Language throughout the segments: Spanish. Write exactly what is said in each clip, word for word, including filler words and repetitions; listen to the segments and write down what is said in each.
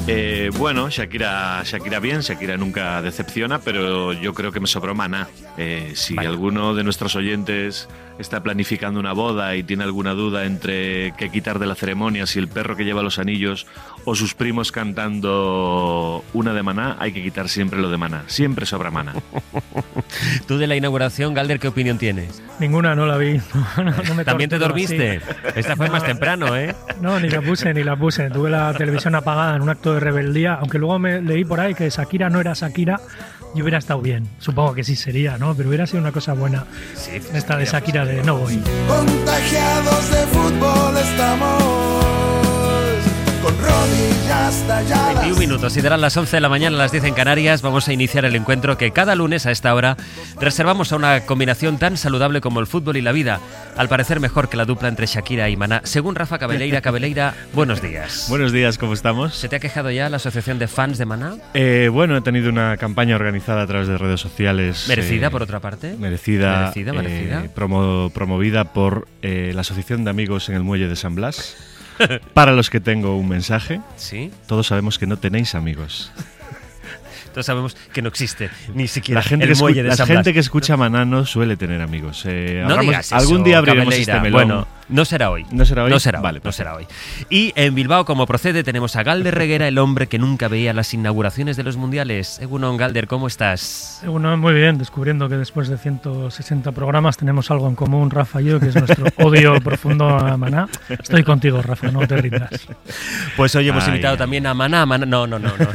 Eh, bueno, Shakira, Shakira bien, Shakira nunca decepciona, pero yo creo que me sobró Maná. Eh, si vale. alguno de nuestros oyentes está planificando una boda y tiene alguna duda entre qué quitar de la ceremonia, si el perro que lleva los anillos o sus primos cantando una de Maná, hay que quitar siempre lo de Maná. Siempre sobra Maná. Tú de la inauguración, Galder, ¿qué opinión tienes? Ninguna, no la vi. No, no, no me ¿También te torturo dormiste? así. Esta fue más temprano, ¿eh? No, ni la puse, ni la puse. Tuve la televisión apagada en un acto de rebeldía, aunque luego me leí por ahí que Shakira no era Shakira y hubiera estado bien. Supongo que sí sería, ¿no? Pero hubiera sido una cosa buena. Sí, esta de Shakira de no voy. Contagiados de fútbol estamos, con rodillas talladas. veintiún minutos, y darán las once de la mañana, las diez en Canarias. Vamos a iniciar el encuentro que cada lunes a esta hora reservamos a una combinación tan saludable como el fútbol y la vida. Al parecer mejor que la dupla entre Shakira y Maná. Según Rafa Cabeleira. Cabeleira, buenos días. Buenos días, ¿cómo estamos? ¿Se te ha quejado ya la asociación de fans de Maná? Eh, bueno, he tenido una campaña organizada a través de redes sociales. ¿Merecida, eh, por otra parte? Merecida. Merecida, merecida. Eh, promo, promovida por eh, la Asociación de Amigos en el Muelle de San Blas. Para los que tengo un mensaje. Sí. Todos sabemos que no tenéis amigos. Todos sabemos que no existe ni siquiera la gente el que muelle escu- de La San gente Blas. que escucha Maná no suele tener amigos. Eh, No hablamos- digas eso, algún día abriremos Cabeleira. este melón. Bueno, no será hoy. ¿No será hoy? No será hoy. Vale, no será hoy. Y en Bilbao, como procede, tenemos a Galder Reguera, el hombre que nunca veía las inauguraciones de los mundiales. Egunon, Galder, ¿cómo estás? Bueno, muy bien, descubriendo que después de ciento sesenta programas tenemos algo en común, Rafa y yo, que es nuestro odio profundo a Maná. Estoy contigo, Rafa, no te rindas. Pues hoy hemos Ay, invitado ay. también a Maná. Maná. No, no, no. no.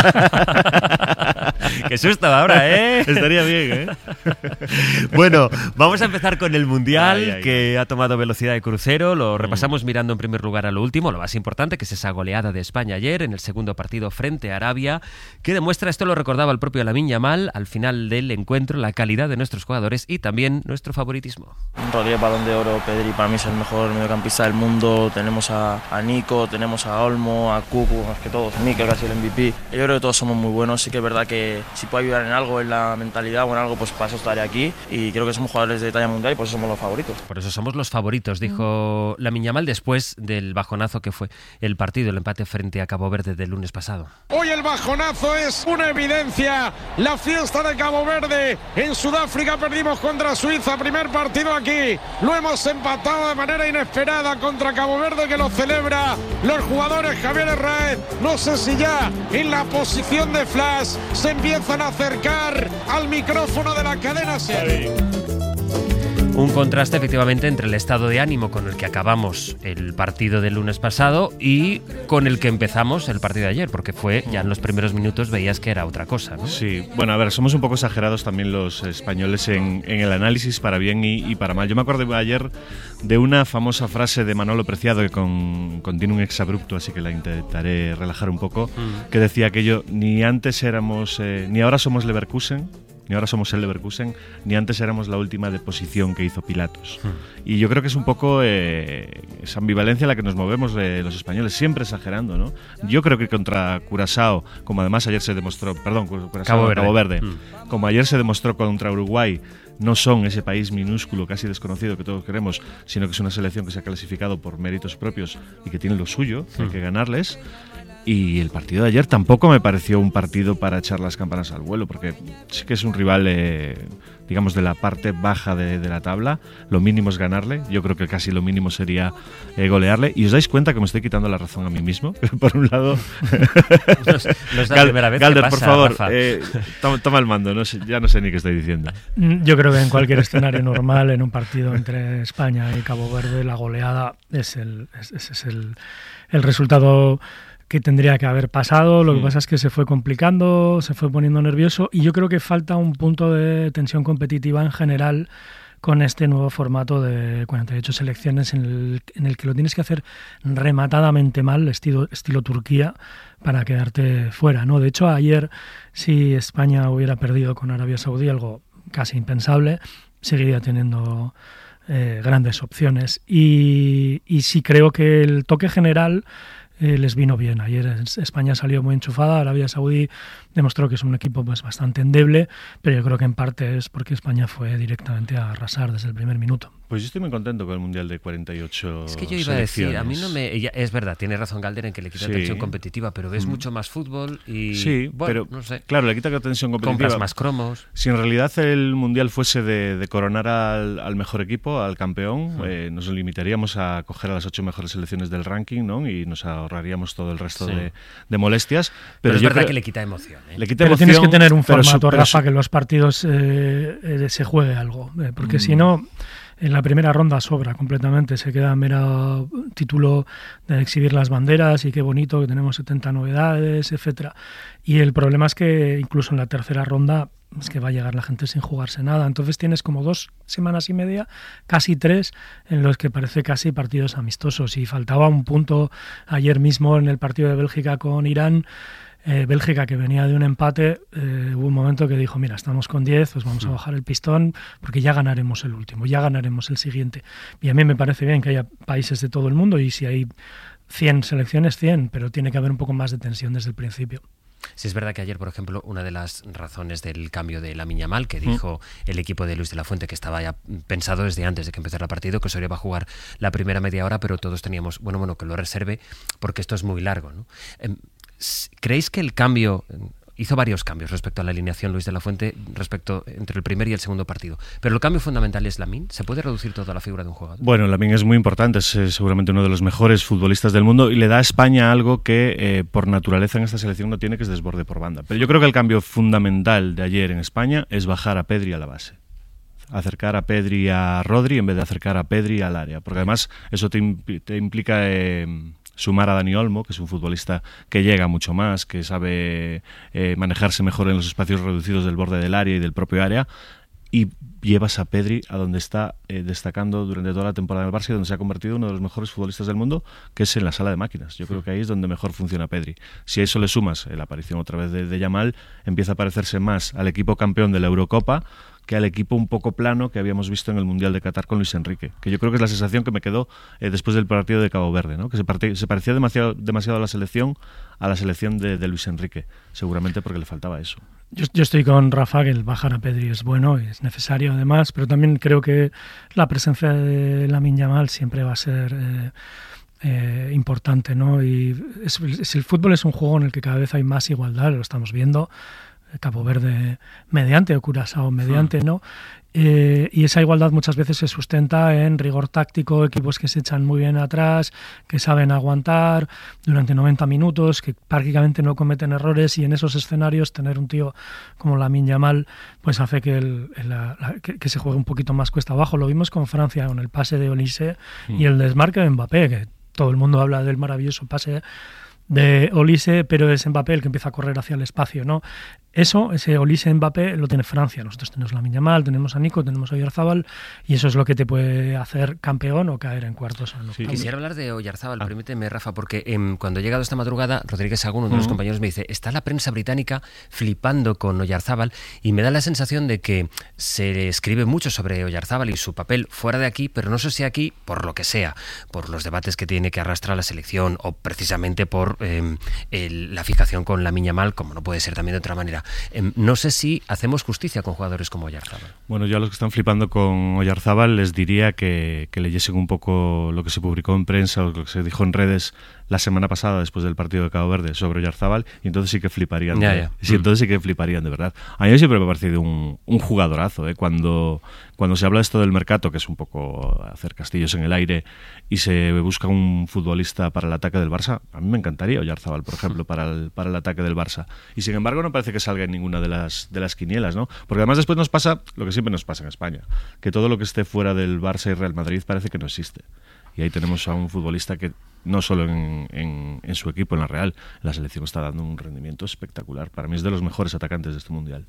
Qué susto ahora, ¿eh? Estaría bien, ¿eh? Bueno, vamos a empezar con el Mundial, Ay, ay, que ha tomado velocidad de crucero. Lo repasamos mirando en primer lugar a lo último, lo más importante, que es esa goleada de España ayer en el segundo partido frente a Arabia, que demuestra, esto lo recordaba el propio Lamine Yamal, al final del encuentro, la calidad de nuestros jugadores y también nuestro favoritismo. Rodríguez, Balón de Oro, Pedri para mí es el mejor mediocampista del mundo. Tenemos a, a Nico, tenemos a Olmo, a Cucu, más que todos, Mikel casi el M V P. Yo creo que todos somos muy buenos, sí que es verdad que si puedo ayudar en algo, en la mentalidad o en algo, pues para eso estaré aquí, y creo que somos jugadores de talla mundial y por eso somos los favoritos. Por eso somos los favoritos, dijo Lamine Yamal después del bajonazo que fue el partido, el empate frente a Cabo Verde del lunes pasado. Hoy el bajonazo es una evidencia. La fiesta de Cabo Verde. En Sudáfrica perdimos contra Suiza. Primer partido aquí. Lo hemos empatado de manera inesperada contra Cabo Verde, que lo celebra los jugadores. Javier Herráez. No sé si ya en la posición de flash se empiezan a acercar al micrófono de la cadena SER. Un contraste efectivamente entre el estado de ánimo con el que acabamos el partido del lunes pasado y con el que empezamos el partido de ayer, porque fue ya en los primeros minutos veías que era otra cosa, ¿no? Sí, bueno, a ver, somos un poco exagerados también los españoles en, en el análisis, para bien y, y para mal. Yo me acuerdo ayer de una famosa frase de Manolo Preciado, que con, contiene un exabrupto, así que la intentaré relajar un poco, mm. que decía que yo ni antes éramos, eh, ni ahora somos Leverkusen, ni ahora somos el Leverkusen, ni antes éramos la última deposición que hizo Pilatos. Hmm. Y yo creo que es un poco eh, esa ambivalencia en la que nos movemos eh, los españoles, siempre exagerando, ¿no? Yo creo que contra Curazao, como además ayer se demostró, perdón, Curazao, Cabo Verde, Cabo Verde hmm. como ayer se demostró contra Uruguay, no son ese país minúsculo, casi desconocido que todos queremos, sino que es una selección que se ha clasificado por méritos propios y que tiene lo suyo, hmm. hay que ganarles. Y el partido de ayer tampoco me pareció un partido para echar las campanas al vuelo, porque sí que es un rival, eh, digamos, de la parte baja de, de la tabla. Lo mínimo es ganarle. Yo creo que casi lo mínimo sería eh, golearle. Y os dais cuenta que me estoy quitando la razón a mí mismo. Por un lado... no es, no es la Gal- primera vez Galder, que pasa, por favor, Rafa. eh, toma, toma el mando. No sé, ya no sé ni qué estoy diciendo. Yo creo que en cualquier escenario normal, en un partido entre España y Cabo Verde, la goleada es el, es, es, es el, el resultado que tendría que haber pasado. Lo que pasa es que se fue complicando, se fue poniendo nervioso, y yo creo que falta un punto de tensión competitiva en general con este nuevo formato de cuarenta y ocho selecciones en el, en el que lo tienes que hacer rematadamente mal, estilo, estilo Turquía, para quedarte fuera, ¿no? De hecho, ayer, si España hubiera perdido con Arabia Saudí, algo casi impensable, seguiría teniendo eh, grandes opciones. Y, y sí creo que el toque general eh, les vino bien. Ayer España salió muy enchufada, Arabia Saudí demostró que es un equipo pues bastante endeble, pero yo creo que en parte es porque España fue directamente a arrasar desde el primer minuto. Pues yo estoy muy contento con el Mundial de cuarenta y ocho Es que yo iba a decir, a mí no me... Es verdad, tiene razón Galder en que le quita sí. tensión competitiva, pero ves mm. mucho más fútbol y... Sí, bueno, pero no sé. Claro, le quita tensión competitiva. Compras más cromos. Si en realidad el Mundial fuese de, de coronar al, al mejor equipo, al campeón, mm. eh, nos limitaríamos a coger a las ocho mejores selecciones del ranking, ¿no? Y nos ahorraríamos todo el resto sí. de, de molestias. Pero, pero es yo verdad creo, que le quita emoción. ¿eh? Le quita pero emoción, tienes que tener un pero formato, su, Rafa, su... que en los partidos eh, eh, se juegue algo. Eh, porque mm. si no... En la primera ronda sobra completamente, se queda mero título de exhibir las banderas y qué bonito que tenemos setenta novedades, etcétera. Y el problema es que incluso en la tercera ronda es que va a llegar la gente sin jugarse nada. Entonces tienes como dos semanas y media, casi tres, en los que parece casi partidos amistosos. Y faltaba un punto ayer mismo en el partido de Bélgica con Irán. Eh, Bélgica, que venía de un empate, eh, hubo un momento que dijo, mira, estamos con diez, pues vamos a bajar el pistón porque ya ganaremos el último, ya ganaremos el siguiente. Y a mí me parece bien que haya países de todo el mundo y si hay cien selecciones, cien, pero tiene que haber un poco más de tensión desde el principio. Sí, es verdad que ayer, por ejemplo, una de las razones del cambio de Lamine Yamal, que dijo mm. el equipo de Luis de la Fuente que estaba ya pensado desde antes de que empezara el partido, que Osorio va a jugar la primera media hora, pero todos teníamos, bueno, bueno, que lo reserve porque esto es muy largo, ¿no? Eh, ¿Creéis que el cambio... Hizo varios cambios respecto a la alineación Luis de la Fuente respecto entre el primer y el segundo partido. Pero el cambio fundamental es Lamine. ¿Se puede reducir todo a la figura de un jugador? Bueno, Lamine es muy importante, es eh, seguramente uno de los mejores futbolistas del mundo y le da a España algo que eh, por naturaleza en esta selección no tiene, que es desborde por banda. Pero yo creo que el cambio fundamental de ayer en España es bajar a Pedri a la base. Acercar a Pedri a Rodri en vez de acercar a Pedri al área. Porque además eso te, impl- te implica... Eh, sumar a Dani Olmo, que es un futbolista que llega mucho más, que sabe eh, manejarse mejor en los espacios reducidos del borde del área y del propio área, y llevas a Pedri a donde está eh, destacando durante toda la temporada en el Barça y donde se ha convertido en uno de los mejores futbolistas del mundo, que es en la sala de máquinas. Yo creo que ahí es donde mejor funciona Pedri. Si a eso le sumas eh, la aparición otra vez de, de Yamal, empieza a parecerse más al equipo campeón de la Eurocopa que al equipo un poco plano que habíamos visto en el Mundial de Qatar con Luis Enrique, que yo creo que es la sensación que me quedó eh, después del partido de Cabo Verde, ¿no? Que se, part- se parecía demasiado, demasiado a la selección a la selección de, de Luis Enrique, seguramente porque le faltaba eso. Yo, yo estoy con Rafa, que el bajar a Pedri es bueno y es necesario además, pero también creo que la presencia de Lamine Yamal siempre va a ser eh, eh, importante, ¿no? Y es, es, el fútbol es un juego en el que cada vez hay más igualdad, lo estamos viendo. Cabo Verde mediante o Curazao mediante, ¿no? Eh, y esa igualdad muchas veces se sustenta en rigor táctico, equipos que se echan muy bien atrás, que saben aguantar durante noventa minutos, que prácticamente no cometen errores, y en esos escenarios tener un tío como Lamine Yamal pues hace que, el, el, la, la, que, que se juegue un poquito más cuesta abajo. Lo vimos con Francia con el pase de Olise mm. y el desmarque de Mbappé, que todo el mundo habla del maravilloso pase de Olise, pero es Mbappé el que empieza a correr hacia el espacio, ¿no? Eso, ese Olise Mbappé lo tiene Francia. Nosotros tenemos Lamine Yamal, tenemos a Nico, tenemos a Oyarzábal, y eso es lo que te puede hacer campeón o caer en cuartos. En sí. Quisiera hablar de Oyarzábal, ah. permíteme, Rafa, porque eh, cuando he llegado esta madrugada, Rodríguez Sagún, uno de los uh-huh. compañeros, me dice, está la prensa británica flipando con Oyarzábal, y me da la sensación de que se escribe mucho sobre Oyarzábal y su papel fuera de aquí, pero no sé si aquí, por lo que sea, por los debates que tiene que arrastrar la selección, o precisamente por eh, el, la fijación con Lamine Yamal, como no puede ser también de otra manera. Eh, no sé si hacemos justicia con jugadores como Oyarzábal. Bueno, yo a los que están flipando con Oyarzábal les diría que, que leyesen un poco lo que se publicó en prensa o lo que se dijo en redes la semana pasada después del partido de Cabo Verde sobre Oyarzábal, y entonces sí que fliparían. Ya, de, ya. Sí, entonces sí que fliparían de verdad. A mí siempre me ha parecido un, un jugadorazo, ¿eh? Cuando, cuando se habla de esto del mercado, que es un poco hacer castillos en el aire, y se busca un futbolista para el ataque del Barça, a mí me encantaría Oyarzábal, por ejemplo, para el, para el ataque del Barça. Y sin embargo no parece que salga en ninguna de las, de las quinielas, ¿no? Porque además después nos pasa lo que siempre nos pasa en España, que todo lo que esté fuera del Barça y Real Madrid parece que no existe. Y ahí tenemos a un futbolista que no solo en, en, en su equipo, en la Real, la selección está dando un rendimiento espectacular. Para mí es de los mejores atacantes de este Mundial.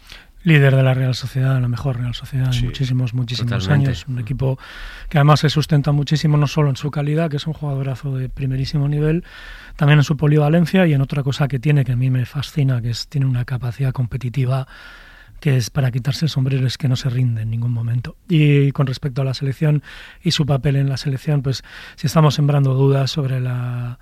Líder de la Real Sociedad, la mejor Real Sociedad sí, en muchísimos, muchísimos totalmente. años. Un equipo que además se sustenta muchísimo, no solo en su calidad, que es un jugadorazo de primerísimo nivel, también en su polivalencia y en otra cosa que tiene, que a mí me fascina, que es tiene una capacidad competitiva que es para quitarse el sombrero, es que no se rinde en ningún momento. Y con respecto a la selección y su papel en la selección, pues si estamos sembrando dudas sobre la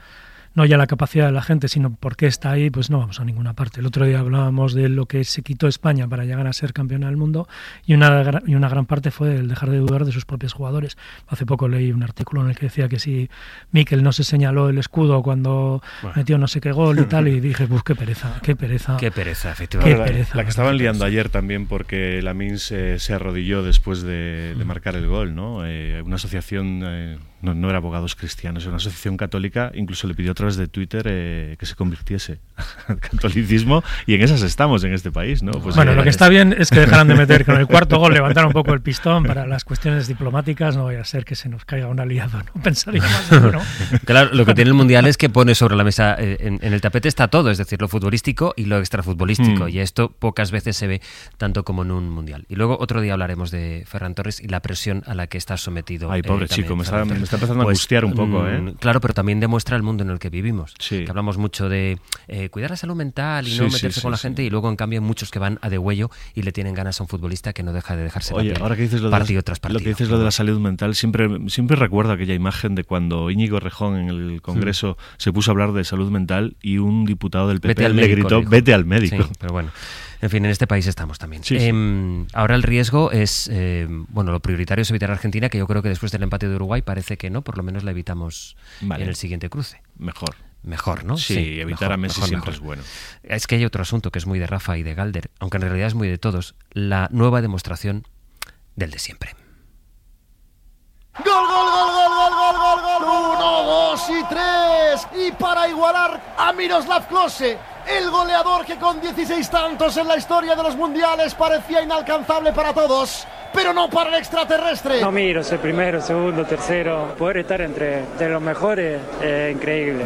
no ya la capacidad de la gente, sino por qué está ahí, pues no vamos a ninguna parte. El otro día hablábamos de lo que se quitó España para llegar a ser campeona del mundo y una, y una gran parte fue el dejar de dudar de sus propios jugadores. Hace poco leí un artículo en el que decía que si Mikel no se señaló el escudo cuando bueno. metió no sé qué gol y tal, y dije, pues qué pereza, qué pereza. Qué pereza, efectivamente. Qué pereza, la, la que estaban liando ayer también porque Lamine se, se arrodilló después de, de marcar el gol, ¿no? Eh, una asociación, eh, no, no era Abogados Cristianos, era una asociación católica, incluso le pidió a través de Twitter eh, que se convirtiese al catolicismo, y en esas estamos en este país, ¿no? Pues bueno, eh, lo que está bien es que dejaran de meter con el cuarto gol, levantar un poco el pistón para las cuestiones diplomáticas, no vaya a ser que se nos caiga un aliado, ¿no? Pensaría más de uno. Claro, lo que tiene el Mundial es que pone sobre la mesa, eh, en, en el tapete está todo, es decir, lo futbolístico y lo extrafutbolístico, mm. y esto pocas veces se ve tanto como en un Mundial. Y luego otro día hablaremos de Ferran Torres y la presión a la que está sometido. Ay, pobre eh, chico, me está, me está empezando pues, a angustiar un poco, ¿eh? Claro, pero también demuestra el mundo en el que vivimos. Sí. Que hablamos mucho de eh, cuidar la salud mental y sí, no meterse sí, con sí, la sí. gente, y luego en cambio hay muchos que van a degüello y le tienen ganas a un futbolista que no deja de dejarse Oye, la ahora que dices lo partido de la, tras partido. Lo que dices lo de la salud mental, siempre, siempre recuerdo aquella imagen de cuando Íñigo Rejón en el Congreso sí. se puso a hablar de salud mental y un diputado del P P le médico, gritó, dijo. vete al médico. Sí, pero bueno. En fin, en este país estamos también. Sí, sí. Eh, ahora el riesgo es, eh, bueno, lo prioritario es evitar a Argentina, que yo creo que después del empate de Uruguay parece que no, por lo menos la evitamos vale. en el siguiente cruce. Mejor. Mejor, ¿no? Sí, sí evitar mejor, a Messi mejor, siempre mejor. es bueno. Es que hay otro asunto que es muy de Rafa y de Galder, aunque en realidad es muy de todos, la nueva demostración del de siempre. ¡Gol, gol, gol, gol, gol, gol, gol, gol! ¡Uno, dos y tres! Y para igualar a Miroslav Klose, el goleador que con dieciséis tantos en la historia de los mundiales parecía inalcanzable para todos, pero no para el extraterrestre. No miro, soy primero, segundo, tercero. Poder estar entre, entre los mejores es eh, increíble.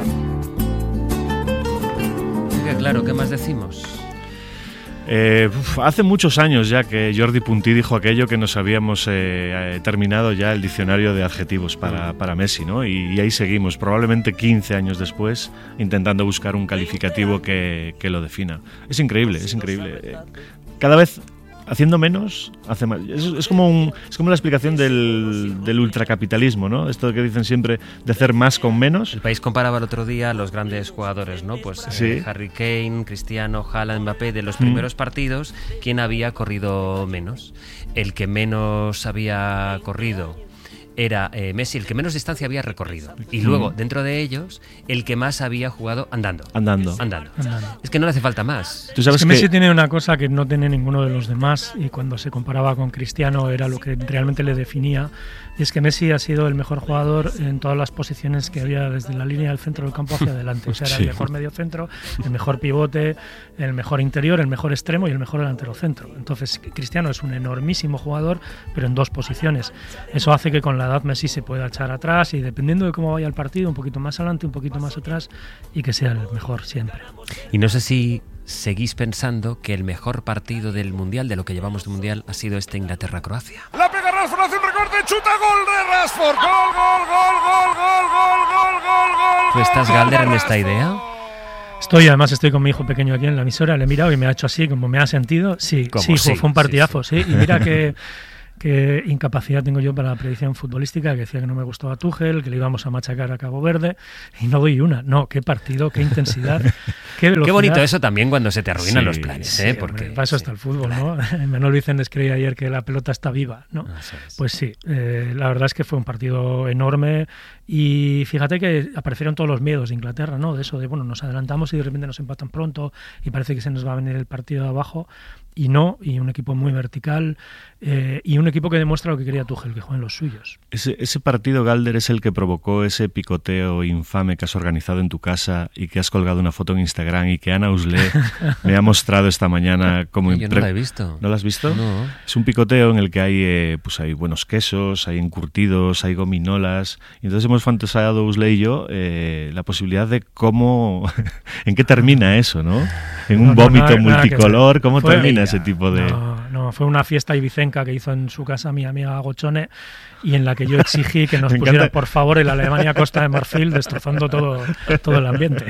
Claro, ¿qué más decimos? Eh, uf, hace muchos años ya que Jordi Puntí dijo aquello que nos habíamos eh, terminado ya el diccionario de adjetivos para, para Messi, ¿no? Y, y ahí seguimos, probablemente quince años después, intentando buscar un calificativo que, que lo defina. Es increíble, es increíble. Eh, cada vez haciendo menos, hace más. Es, es, como un, es como la explicación del, del ultracapitalismo, ¿no? Esto que dicen siempre de hacer más con menos. El País comparaba el otro día los grandes jugadores, ¿no? Pues sí. eh, Harry Kane, Cristiano, Haaland, Mbappé, de los primeros mm. partidos, ¿quién había corrido menos? El que menos había corrido era eh, Messi, el que menos distancia había recorrido. Y luego, mm. dentro de ellos, el que más había jugado andando. Andando. Andando. Andando. Es que no le hace falta más. ¿Tú sabes es que, que Messi tiene una cosa que no tiene ninguno de los demás, y cuando se comparaba con Cristiano era lo que realmente le definía, y es que Messi ha sido el mejor jugador en todas las posiciones que había desde la línea del centro del campo hacia adelante. O sea, era sí. el mejor mediocentro, el mejor pivote, el mejor interior, el mejor extremo y el mejor delantero centro. Entonces, Cristiano es un enormísimo jugador, pero en dos posiciones. Eso hace que con la edad Messi se pueda echar atrás y, dependiendo de cómo vaya el partido, un poquito más adelante, un poquito más atrás, y que sea el mejor siempre. Y no sé si seguís pensando que el mejor partido del Mundial, de lo que llevamos de Mundial, ha sido este Inglaterra-Croacia. La pega Rashford, hace un recorte, chuta, gol de Rashford. Gol, gol, gol, gol, gol, gol, gol, gol, gol. ¿Tú estás, Galder, en esta idea? Estoy, además estoy con mi hijo pequeño aquí en la emisora, le he mirado y me ha hecho así, como me ha sentido. Sí, sí, sí, fue un partidazo, sí. sí. sí. Y mira que... qué incapacidad tengo yo para la predicción futbolística, que decía que no me gustaba Tuchel, que le íbamos a machacar a Cabo Verde, y no doy una. No, qué partido, qué intensidad, qué velocidad. Qué bonito eso también cuando se te arruinan sí, los planes, sí, ¿eh? Porque hombre, para eso sí. está el fútbol, ¿no? Manuel Vicente escribía ayer que la pelota está viva, ¿no? Pues sí, eh, la verdad es que fue un partido enorme, y fíjate que aparecieron todos los miedos de Inglaterra, ¿no? De eso de, bueno, nos adelantamos y de repente nos empatan pronto y parece que se nos va a venir el partido de abajo, y no, y un equipo muy vertical, eh, y un equipo que demuestra lo que quería Tuchel, que jueguen los suyos. Ese, ese partido, Galder, es el que provocó ese picoteo infame que has organizado en tu casa y que has colgado una foto en Instagram y que Ana Uslé me ha mostrado esta mañana como... Yo no la he visto. ¿No la has visto? No. Es un picoteo en el que hay, eh, pues hay buenos quesos, hay encurtidos, hay gominolas, y entonces hemos fantaseado Uslé y yo eh, la posibilidad de cómo... en qué termina eso, ¿no? En un no, no, vómito nada, multicolor, nada ¿cómo fue, termina ese tipo de...? No, no, fue una fiesta ibicenca que hizo en su casa mi amiga Gochone, y en la que yo exigí que nos pusiera, por favor, el Alemania-Costa de Marfil, destrozando todo, todo el ambiente.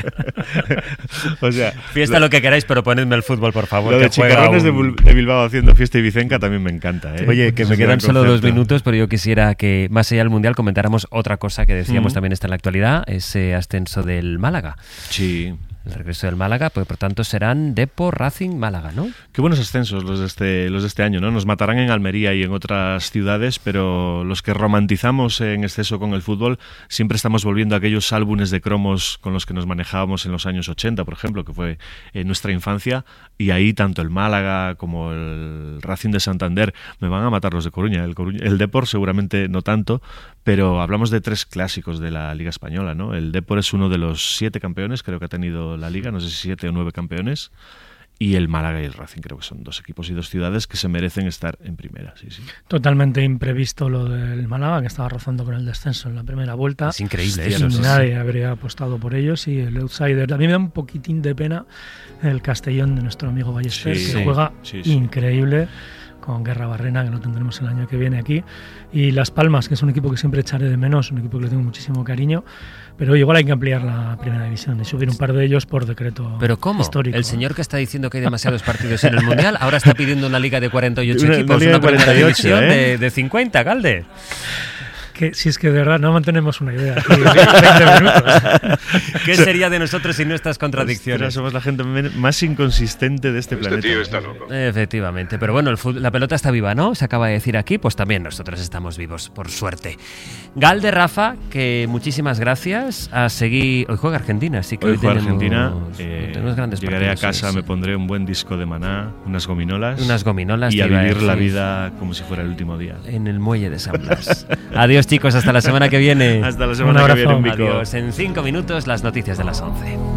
O sea, fiesta lo, lo que queráis, pero ponedme el fútbol, por favor. Lo de Chicarrones un... de Bilbao haciendo fiesta ibicenca también me encanta, ¿eh? Oye, que me quedan solo dos minutos, pero yo quisiera que, más allá del Mundial, comentáramos otra cosa que que decíamos Mm. también está en la actualidad, ese ascenso del Málaga. Sí. El regreso del Málaga, pues por tanto serán Depor, Racing, Málaga, ¿no? Qué buenos ascensos los de este los de este año, ¿no? Nos matarán en Almería y en otras ciudades, pero los que romantizamos en exceso con el fútbol siempre estamos volviendo a aquellos álbumes de cromos con los que nos manejábamos en los años ochenta, por ejemplo, que fue en nuestra infancia, y ahí tanto el Málaga como el Racing de Santander me van a matar los de Coruña. El, Coruña, el Depor seguramente no tanto, pero hablamos de tres clásicos de la Liga Española, ¿no? El Depor es uno de los siete campeones, creo que ha tenido la Liga, no sé si siete o nueve campeones, y el Málaga y el Racing creo que son dos equipos y dos ciudades que se merecen estar en primera. Sí, sí. Totalmente imprevisto lo del Málaga, que estaba rozando con el descenso en la primera vuelta. Es increíble Y eso. Sí, nadie habría apostado por ellos, y el outsider. A mí me da un poquitín de pena el Castellón de nuestro amigo Ballester, Sí, que sí, juega sí, sí. increíble, con Guerra Barrena, que lo tendremos el año que viene aquí, y Las Palmas, que es un equipo que siempre echaré de menos, un equipo que le tengo muchísimo cariño, pero igual hay que ampliar la primera división y subir un par de ellos por decreto ¿Pero cómo? histórico. El señor que está diciendo que hay demasiados partidos en el Mundial ahora está pidiendo una liga de cuarenta y ocho Una- equipos, una liga una de primera cuarenta y ocho, división ¿eh? de, de cincuenta, Galde. Que, si es que de verdad no mantenemos una idea. Aquí, veinte minutos. ¿Qué sería de nosotros sin nuestras Ostras, contradicciones? somos la gente men- más inconsistente de este, Este planeta. tío está loco. Efectivamente, pero bueno, el fut- la pelota está viva, ¿no? Se acaba de decir aquí, pues también nosotros estamos vivos, por suerte. Galde, Rafa, que muchísimas gracias. A seguir. Hoy juega Argentina, así que Hoy hoy, juega tenemos, Argentina, hoy eh, tenemos grandes llegaré a partidos, casa, sí, me sí. pondré un buen disco de Maná, unas gominolas, Unas gominolas, y te a iba a vivir la decir. vida como si fuera el último día. En el muelle de San Blas. Adiós, chicos, hasta la semana que viene. Hasta la Un semana que abrazo. viene, un bico. Adiós. En cinco minutos, las noticias de las once.